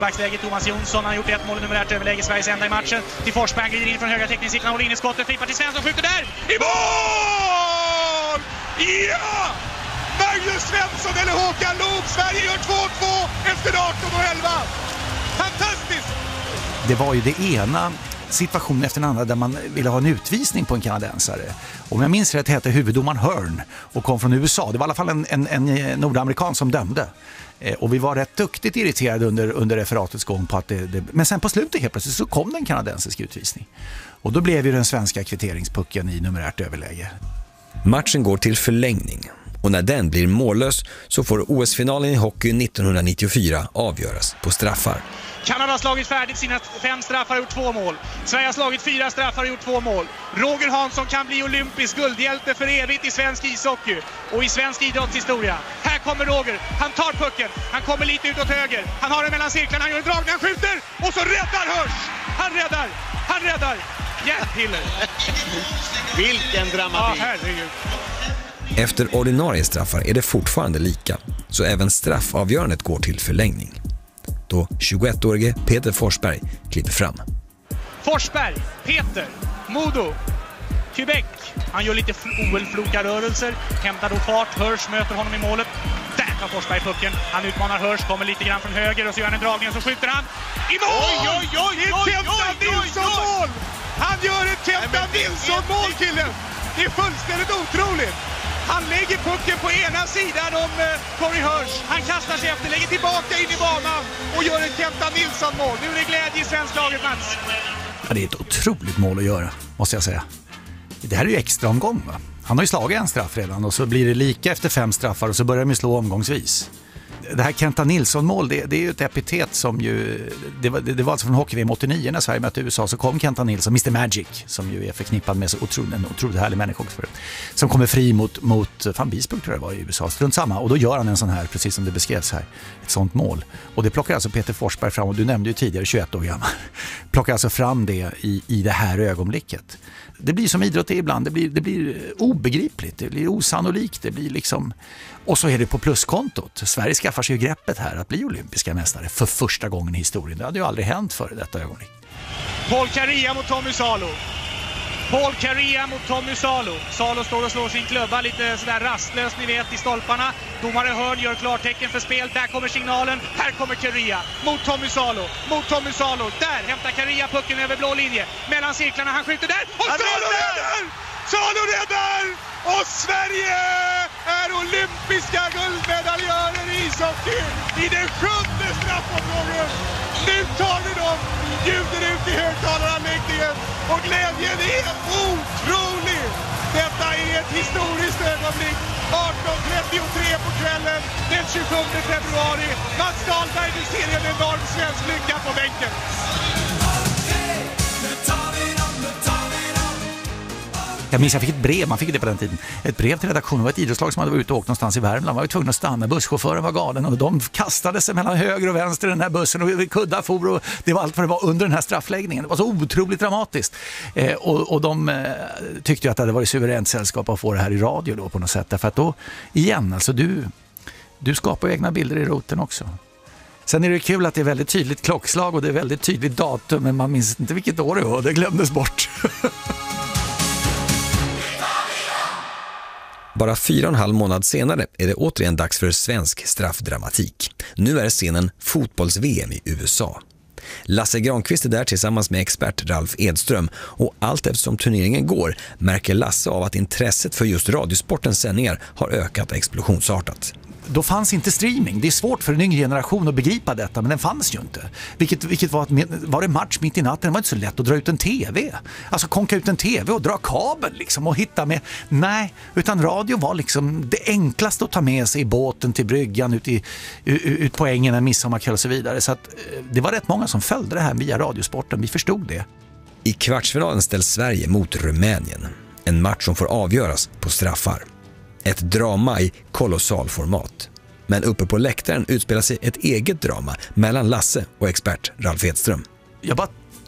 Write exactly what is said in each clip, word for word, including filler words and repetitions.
Backsläge Thomas Jonsson har gjort ett mål i numerärt överläge, Sveriges enda i matchen. Till Forsberg, glider in från högra teckningscirkeln, håller in i skottet, flippar till Svensson, skjuter där! I mål! Ja! Magnus Svensson eller Håkan Loob, Sverige gör två två efter arton och elva. Fantastiskt! Det var ju det ena situationen efter den andra där man ville ha en utvisning på en kanadensare. Om jag minns rätt hette huvuddomaren Hearn och kom från U S A. Det var i alla fall en, en, en nordamerikan som dömde. Eh, och vi var rätt duktigt irriterade under, under referatets gång på att det, det... Men sen på slutet helt plötsligt så kom det en kanadensisk utvisning. Och då blev ju den svenska kvitteringspucken i numerärt överläge. Matchen går till förlängning. Och när den blir mållös så får O S-finalen i hockey nittonhundranittiofyra avgöras på straffar. Kanada har slagit färdigt sina fem straffar och gjort två mål. Sverige har slagit fyra straffar och gjort två mål. Roger Hansson kan bli olympisk guldhjälte för evigt i svensk ishockey och i svensk idrottshistoria. Här kommer Roger, han tar pucken, han kommer lite utåt höger. Han har den mellan cirklarna, han gör en dragning, han skjuter och så räddar Hörs! Han räddar, han räddar! Hjärthiller! Vilken dramatik! Ja, herregud. Efter ordinarie straffar är det fortfarande lika, så även straffavgörandet går till förlängning. Då tjugoettårige Peter Forsberg kliver fram. Forsberg, Peter, Modo, Quebec. Han gör lite O L-flokarrörelser, hämtar då fart, Hörs möter honom i målet. Där tar Forsberg pucken, han utmanar Hörs, kommer lite grann från höger och så gör han en dragning och så skjuter han. I mål! Oj, oj, oj, det är ett Kenta Nilsson-mål! Han gör ett Kenta Nilsson-mål, killen! Det är fullständigt otroligt! Han lägger pucken på ena sidan om eh, Corey Hörs. Han kastar sig efter, lägger tillbaka in i banan och gör ett Kenta Nilsson-mål. Nu är det glädje i svensk laget, Mats. Ja, det är ett otroligt mål att göra, måste jag säga. Det här är ju extra omgång, va? Han har ju slagit en straff redan och så blir det lika efter fem straffar och så börjar de slå omgångsvis. Det här Kenta Nilsson-mål, det, det är ju ett epitet som ju... Det var, det, det var alltså från hockey-V M åttionio när Sverige mötte U S A, så kom Kenta Nilsson, mister Magic, som ju är förknippad med så otroligt, en otroligt härlig människa också förut, som kommer fri mot, mot Van Biesburg, tror jag det var, i U S A, strunt samma, och då gör han en sån här, precis som det beskrevs här, ett sånt mål. Och det plockar alltså Peter Forsberg fram, och du nämnde ju tidigare tjugoett år gammal, plockar alltså fram det i, i det här ögonblicket. Det blir som idrott är ibland, det blir, det blir obegripligt, det blir osannolikt, det blir liksom... Och så är det på pluskontot. Sverige skaffar sig ju greppet här att bli olympiska mästare för första gången i historien. Det hade ju aldrig hänt före detta ögonblick. Paul Kariya mot Tommy Salo. Paul Kariya mot Tommy Salo. Salo står och slår sin klubba lite sådär rastlöst, ni vet, i stolparna. Domare Hörn gör klartecken för spel. Där kommer signalen. Här kommer Kariya mot Tommy Salo. Mot Tommy Salo. Där hämtar Kariya pucken över blå linje. Mellan cirklarna, han skjuter där. Och Salo räddar! Salo räddar! Och Sverige är olympiska guldmedaljörer i ishockey i den sjunde straffomgången. Nu tar vi dem, ljuder ut i högtalaranläggningen och glädjen är otrolig. Detta är ett historiskt ögonblick. arton trettiotre på kvällen den tjugosjunde februari. Mats Dahlberg, du ser en enorm svensk lycka på bänken. Jag minns jag fick ett brev, man fick det på den tiden. Ett brev till redaktionen, det var ett idrottslag som hade varit ute och åkt någonstans i Värmland. Man var ju tvungen att stanna, busschauffören var galen och de kastade sig mellan höger och vänster i den här bussen och kuddar for, och det var allt vad det var under den här straffläggningen. Det var så otroligt dramatiskt. Eh, och, och de eh, tyckte ju att det hade varit suveränt sällskap att få det här i radio då på något sätt. Därför att då, igen, alltså du, du skapar ju egna bilder i roten också. Sen är det kul att det är väldigt tydligt klockslag och det är väldigt tydligt datum, men man minns inte vilket år det var, det glömdes bort. Bara fyra och en halv månad senare är det återigen dags för svensk straffdramatik. Nu är scenen fotbolls-V M i U S A. Lasse Granqvist är där tillsammans med expert Ralf Edström, och allt eftersom turneringen går märker Lasse av att intresset för just radiosportens sändningar har ökat explosionsartat. Då fanns inte streaming. Det är svårt för en yngre generation att begripa detta, men den fanns ju inte. Vilket, vilket var, att, var det match mitt i natten? Det var inte så lätt att dra ut en tv. Alltså konka ut en tv och dra kabel liksom och hitta med. Nej, utan radio var liksom det enklaste att ta med sig i båten till bryggan, ut, i, ut på ängen en midsommarkväll och så vidare. Så att, det var rätt många som följde det här via radiosporten. Vi förstod det. I kvartsfinalen ställs Sverige mot Rumänien. En match som får avgöras på straffar. Ett drama i kolossal format. Men uppe på läktaren utspelar sig ett eget drama mellan Lasse och expert Ralf Edström. Jag bara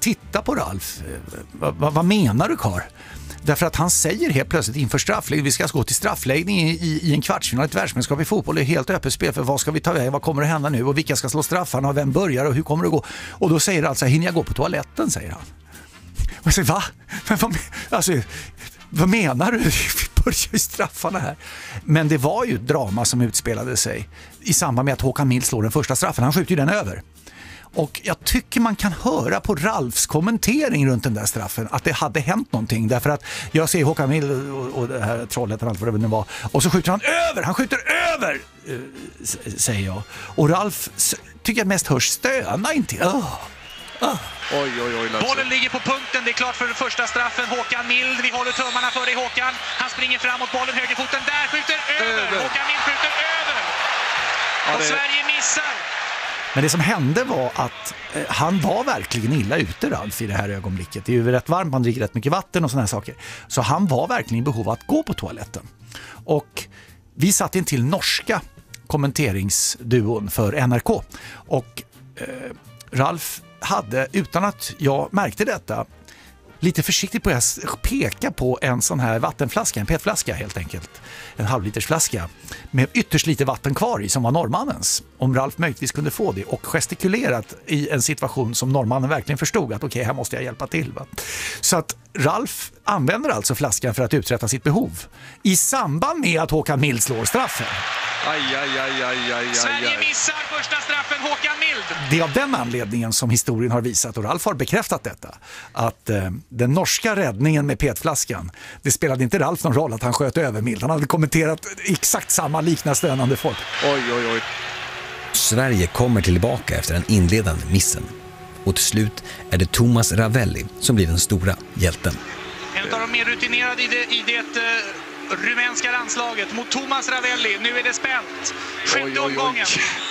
titta på Ralf. Vad, vad, vad menar du, Karl? Därför att han säger helt plötsligt inför straffläggning, vi ska gå till straffläggning i, i, i en kvartsfinal, ett världsmästerskap i fotboll. Det är helt öppet spel för vad ska vi ta vägen, vad kommer att hända nu och vilka ska slå straffarna och vem börjar och hur kommer det gå? Och då säger alltså, hinner jag gå på toaletten, säger han. Och jag säger, va? Men vad, alltså, vad menar du? Vi börjar ju straffarna här. Men det var ju ett drama som utspelade sig i samband med att Håkan Mild slår den första straffen. Han skjuter ju den över. Och jag tycker man kan höra på Ralfs kommentering runt den där straffen att det hade hänt någonting. Därför att jag ser Håkan Mild och, och det här trollet och allt vad det var. Och så skjuter han över, han skjuter över, äh, säger jag. Och Ralf tycker jag mest hörs stöna inte. Oh. Oh. Oj, oj, oj, bollen ligger på punkten, det är klart för den första straffen. Håkan Mild, vi håller tummarna för dig Håkan. Han springer framåt bollen, högerfoten där, skjuter över. över. Håkan Mild skjuter över. Ja, och det... Sverige missar. Men det som hände var att eh, han var verkligen illa ute, Ralf, i det här ögonblicket. Det är ju rätt varmt, man dricker rätt mycket vatten och såna här saker. Så han var verkligen i behov av att gå på toaletten. Och vi satt in till norska kommenteringsduon för N R K. Och eh, Ralf hade, utan att jag märkte detta, lite försiktigt på att peka på en sån här vattenflaska, en petflaska helt enkelt. En halvlitersflaska med ytterst lite vatten kvar i som var norrmannens. Om Ralf möjligtvis kunde få det och gestikulerat i en situation som norrmannen verkligen förstod att okej, okay, här måste jag hjälpa till. Va? Så att Ralf använder alltså flaskan för att uträtta sitt behov i samband med att Håkan Mild slår straffen. Aj, aj, aj, aj, aj, Sverige missar första straffen, Håkan Mild. Det är av den anledningen som historien har visat, och Ralf har bekräftat detta, att eh, den norska räddningen med petflaskan, det spelade inte Ralf någon roll att han sköt över Mild. Han hade kommenterat exakt samma liknande stönande folk. Oj, oj, oj. Sverige kommer tillbaka efter den inledande missen. Och till slut är det Thomas Ravelli som blir den stora hjälten. En av de mer rutinerade i det, i det uh... rumänska landslaget mot Thomas Ravelli. Nu är det spänt. Sjätte omgången.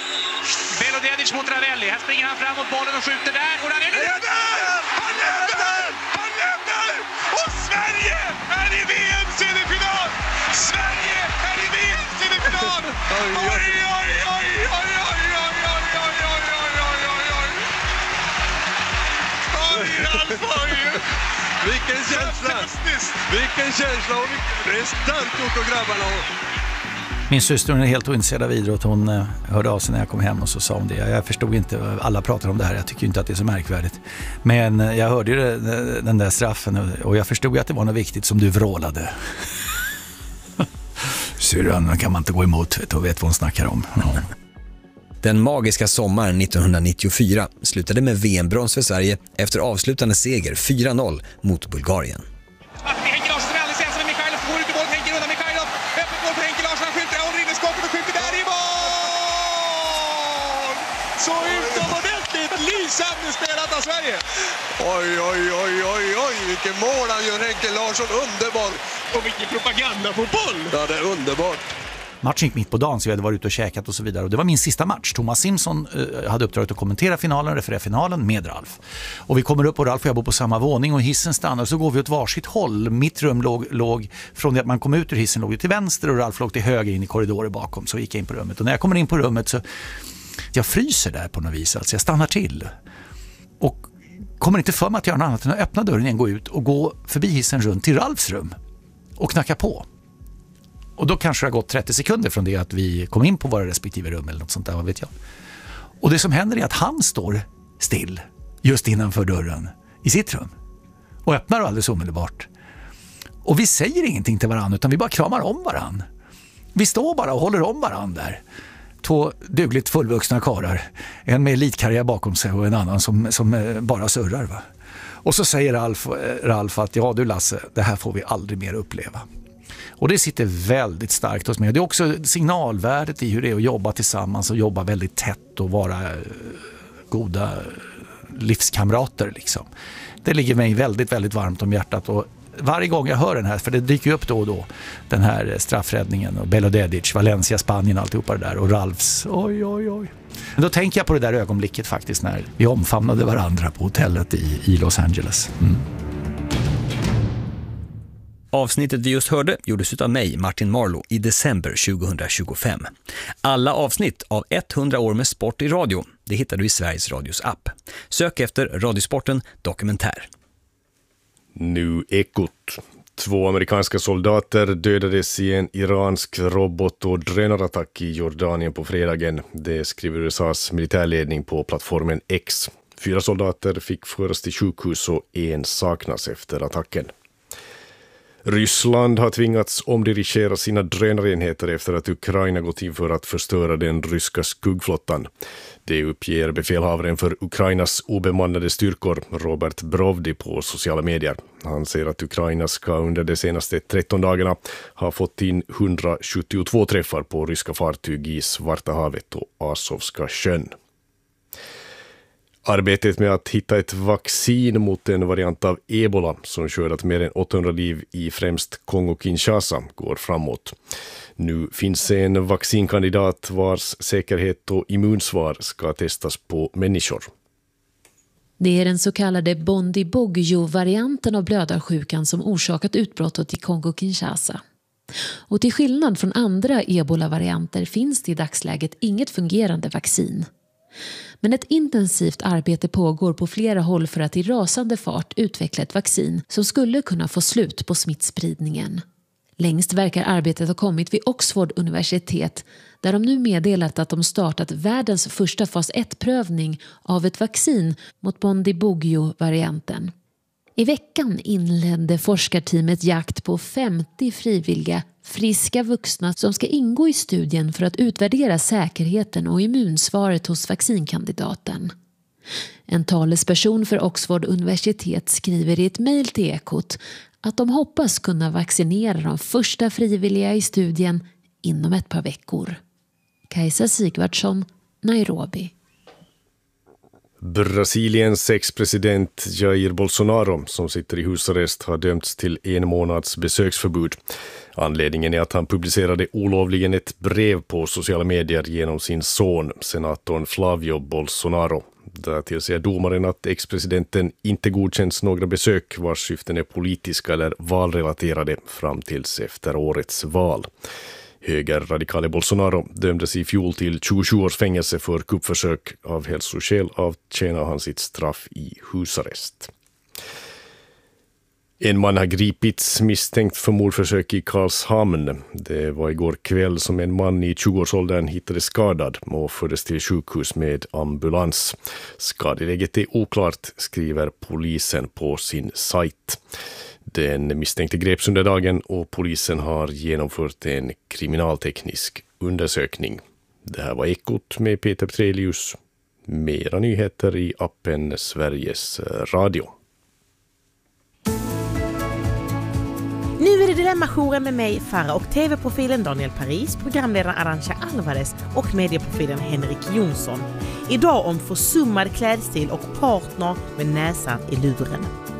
Belodedic mot Ravelli. Här springer han fram mot bollen och skjuter där. Och Ravelli är där! Han lämnar! Han lämnar! Och Sverige är i V M-semifinal! Sverige är i V M-semifinal! Oj, oj, oj, oj, oj, oj, oj, oj, oj, oj, oj, oj, oj, oj. Oj, Ralf, oj. Vilken känsla! Vilken känsla! Och vilken restant och grabbarna! Min syster är helt ointresserad av idrott. Hon eh, hörde av sig när jag kom hem och så sa hon det. Jag förstod inte, alla pratar om det här. Jag tycker inte att det är så märkvärdigt. Men eh, jag hörde ju det, den där straffen och, och jag förstod att det var något viktigt som du vrålade. Syrran kan man inte gå emot, vet, och vet vad hon snackar om. Ja. Den magiska sommaren nittonhundranittiofyra slutade med V M-brons för Sverige efter avslutande seger fyra noll mot Bulgarien. Henke Larsson är alldeles ensam med Mikhailov, går ut i boll, Henke undan Mikhailov, öppet mål för Henke Larsson, han skjuter, han håller inne skottet och skjuter där i mål! Så utomordentligt lysande spelat av Sverige! Oj, oj, oj, oj, oj, vilken mål han gör, Henke Larsson, underbar! Och vilken propagandafotboll! Ja, det är underbart! Matchen gick mitt på dagen så vi hade varit ute och käkat och så vidare. Och det var min sista match. Thomas Simpson eh, hade uppdraget att kommentera finalen, referera finalen med Ralf. Och vi kommer upp och Ralf och jag bor på samma våning och hissen stannar. Så går vi åt varsitt håll. Mitt rum låg, låg från det att man kom ut ur hissen låg det till vänster och Ralf låg till höger in i korridoren bakom. Så gick jag in på rummet. Och när jag kommer in på rummet så jag fryser där på något vis. Alltså jag stannar till. Och kommer inte för mig att göra något annat än att öppna dörren igen, gå ut och gå förbi hissen runt till Ralfs rum. Och knacka på. Och då kanske det har gått trettio sekunder från det att vi kom in på våra respektive rum eller något sånt där, vad vet jag. Och det som händer är att han står still just innanför dörren i sitt rum och öppnar alldeles omedelbart. Och vi säger ingenting till varandra utan vi bara kramar om varandra. Vi står bara och håller om varandra där. Två dugligt fullvuxna karlar. En med elitkarriär bakom sig och en annan som, som bara surrar. Va? Och så säger Ralf, Ralf att ja du Lasse, det här får vi aldrig mer uppleva. Och det sitter väldigt starkt hos mig. Det är också signalvärdet i hur det är att jobba tillsammans och jobba väldigt tätt och vara goda livskamrater liksom. Det ligger mig väldigt, väldigt varmt om hjärtat och varje gång jag hör den här, för det dyker ju upp då och då, den här straffräddningen och Belodedic, Valencia, Spanien, alltihopa det där och Ralfs, oj, oj, oj. Men då tänker jag på det där ögonblicket faktiskt när vi omfamnade varandra på hotellet i, i Los Angeles. Mm. Avsnittet vi just hörde gjordes av mig, Martin Marlow, i december tjugohundratjugofem. Alla avsnitt av hundra år med sport i radio, det hittar du i Sveriges Radios app. Sök efter Radiosporten Dokumentär. Nu Ekot. Två amerikanska soldater dödades i en iransk robot- och drönarattack i Jordanien på fredagen. Det skriver U S A:s militärledning på plattformen X. Fyra soldater fick föras till sjukhus och en saknas efter attacken. Ryssland har tvingats omdirigera sina drönarenheter efter att Ukraina gått in för att förstöra den ryska skuggflottan. Det uppger befälhavaren för Ukrainas obemannade styrkor, Robert Brovdi, på sociala medier. Han säger att Ukraina ska under de senaste tretton dagarna ha fått in hundrasjuttiotvå träffar på ryska fartyg i Svarta havet och Azovska sjön. Arbetet med att hitta ett vaccin mot en variant av Ebola som skördat mer än åttahundra liv i främst Kongo-Kinshasa går framåt. Nu finns en vaccinkandidat vars säkerhet och immunsvar ska testas på människor. Det är den så kallade Bundibugyo-varianten av blödarsjukan som orsakat utbrottet i Kongo-Kinshasa. Och till skillnad från andra Ebola-varianter finns det i dagsläget inget fungerande vaccin. Men ett intensivt arbete pågår på flera håll för att i rasande fart utveckla ett vaccin som skulle kunna få slut på smittspridningen. Längst verkar arbetet ha kommit vid Oxford universitet, där de nu meddelat att de startat världens första fas ett-prövning av ett vaccin mot Bundibugyo-varianten. I veckan inledde forskarteamet jakt på femtio frivilliga, friska vuxna som ska ingå i studien för att utvärdera säkerheten och immunsvaret hos vaccinkandidaten. En talesperson för Oxford universitet skriver i ett mejl till Ekot att de hoppas kunna vaccinera de första frivilliga i studien inom ett par veckor. Kajsa Sigvardsson, Nairobi. Brasiliens ex-president Jair Bolsonaro, som sitter i husarrest, har dömts till en månads besöksförbud. Anledningen är att han publicerade olovligen ett brev på sociala medier genom sin son, senatorn Flavio Bolsonaro. Därtill säger domaren att ex-presidenten inte godkänns några besök vars syften är politiska eller valrelaterade fram tills efter årets val. Högerradikale Bolsonaro dömdes i fjol till tjugosju års fängelse för kuppförsök. Av hälsoskäl avtjänar han sitt straff i husarrest. En man har gripits misstänkt för mordförsök i Karlshamn. Det var igår kväll som en man i tjugoårsåldern hittades skadad och fördes till sjukhus med ambulans. Skadeläget är oklart, skriver polisen på sin sajt. Den misstänkte greps under dagen och polisen har genomfört en kriminalteknisk undersökning. Det här var Ekot med Peter Petrelius. Mera nyheter i appen Sveriges Radio. Nu är det Dilemma-jouren med mig, Farah, och tv-profilen Daniel Paris, programledaren Arantxa Alvarez och medieprofilen Henrik Jonsson. Idag om försummad klädstil och partner med näsan i luren.